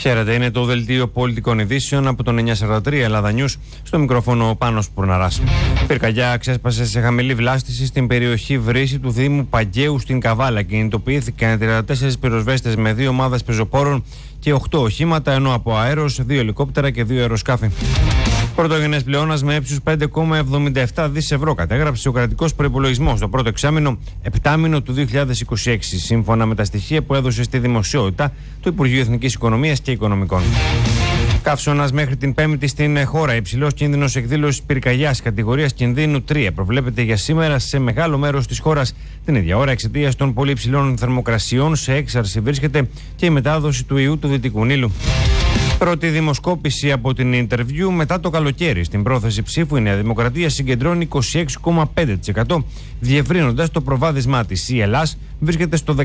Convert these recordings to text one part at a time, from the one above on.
Χαίρετε, είναι το δελτίο πολιτικών ειδήσεων από τον 943 Ελλάδα News. Στο μικρόφωνο ο Πάνος Πουρναράς. Πυρκαγιά ξέσπασε σε χαμηλή βλάστηση στην περιοχή Βρύση του Δήμου Παγκαίου στην Καβάλα. Κινητοποιήθηκαν 34 πυροσβέστες με 2 ομάδες πεζοπόρων και 8 οχήματα, ενώ από αέρος 2 ελικόπτερα και 2 αεροσκάφη. Πρωτογενές πλεόνασμα ύψους 5,77 δις ευρώ κατέγραψε ο κρατικός προϋπολογισμός στο πρώτο εξάμηνο επτάμηνο του 2026, σύμφωνα με τα στοιχεία που έδωσε στη δημοσιότητα το Υπουργείο Εθνικής Οικονομίας και Οικονομικών. Καύσωνας μέχρι την Πέμπτη στην χώρα. Υψηλός κίνδυνος εκδήλωσης πυρκαγιάς κατηγορίας κινδύνου 3 προβλέπεται για σήμερα σε μεγάλο μέρος της χώρας. Την ίδια ώρα, εξαιτίας των πολύ υψηλών θερμοκρασιών, σε έξαρση βρίσκεται και η μετάδοση του ιού του Δυτικού Νείλου. Πρώτη δημοσκόπηση από την Interview μετά το καλοκαίρι. Στην πρόθεση ψήφου η Νέα Δημοκρατία συγκεντρώνει 26,5%, διευρύνοντας το προβάδισμά της. Η Ελλάς βρίσκεται στο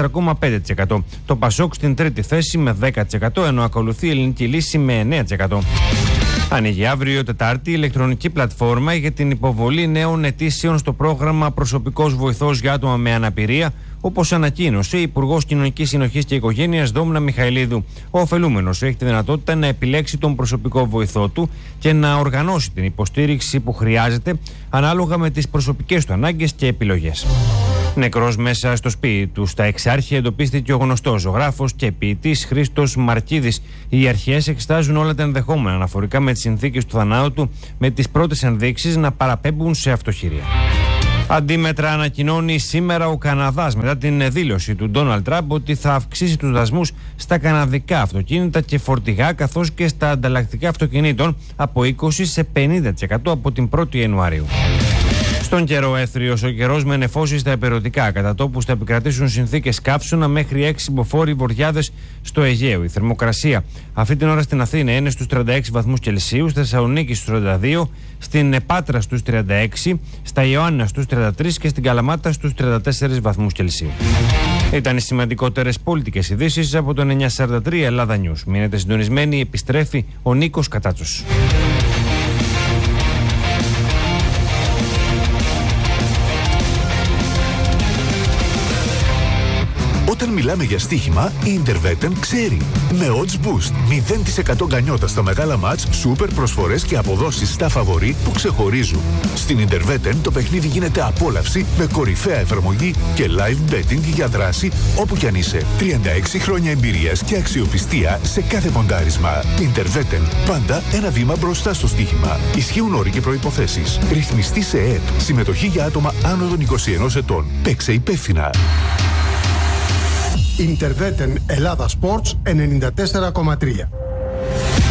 14,5%. Το Πασόκ στην τρίτη θέση με 10%, ενώ ακολουθεί η Ελληνική Λύση με 9%. Ανοίγει αύριο Τετάρτη η ηλεκτρονική πλατφόρμα για την υποβολή νέων αιτήσεων στο πρόγραμμα Προσωπικός Βοηθός για άτομα με αναπηρία, όπως ανακοίνωσε η Υπουργός Κοινωνικής Συνοχής και Οικογένειας Δόμνα Μιχαηλίδου. Ο ωφελούμενος έχει τη δυνατότητα να επιλέξει τον προσωπικό βοηθό του και να οργανώσει την υποστήριξη που χρειάζεται ανάλογα με τις προσωπικές του ανάγκες και επιλογές. Νεκρός μέσα στο σπίτι του στα Εξάρχεια εντοπίστηκε ο γνωστός ζωγράφος και ποιητής Χρήστος Μαρκίδης. Οι αρχές εξετάζουν όλα τα ενδεχόμενα αναφορικά με τις συνθήκες του θανάτου του, με τις πρώτες ενδείξεις να παραπέμπουν σε αυτοχειρία. Αντίμετρα ανακοινώνει σήμερα ο Καναδάς μετά την δήλωση του Ντόναλντ Τραμπ ότι θα αυξήσει τους δασμούς στα καναδικά αυτοκίνητα και φορτηγά, καθώς και στα ανταλλακτικά αυτοκινήτων από 20% σε 50% από την 1η Ιανουαρίου. Στον καιρό, έθριος ο καιρός με νεφώσεις στα υπηρετικά. Κατά τόπους θα επικρατήσουν συνθήκες καύσωνα μέχρι 6 μποφόρ βορειάδες στο Αιγαίο. Η θερμοκρασία αυτή την ώρα στην Αθήνα είναι στους 36 βαθμούς Κελσίου, στη Θεσσαλονίκη στους 32, στην Πάτρα στους 36, στα Ιωάννα στους 33 και στην Καλαμάτα στους 34 βαθμούς Κελσίου. Ήταν οι σημαντικότερες πολιτικές ειδήσεις από τον 943 Ελλάδα News. Μείνετε συντονισμένοι, επιστρέφει ο Νίκος Κατάτσος. Όταν μιλάμε για στοίχημα, η Interveten ξέρει. Με odds boost, 0% γκανιότα στα μεγάλα μάτς, σούπερ προσφορές και αποδόσεις στα φαβορί που ξεχωρίζουν. Στην Interveten το παιχνίδι γίνεται απόλαυση με κορυφαία εφαρμογή και live betting για δράση όπου κι αν είσαι. 36 χρόνια εμπειρίας και αξιοπιστία σε κάθε ποντάρισμα. Interveten, πάντα ένα βήμα μπροστά στο στοίχημα. Ισχύουν όροι και προϋποθέσεις. Ρυθμιστή σε ΕΕΠ. Συμμετοχή για άτομα άνω των 21 ετών. Παίξε υπεύθυνα. Interveten Ελλάδα Sports 94,3.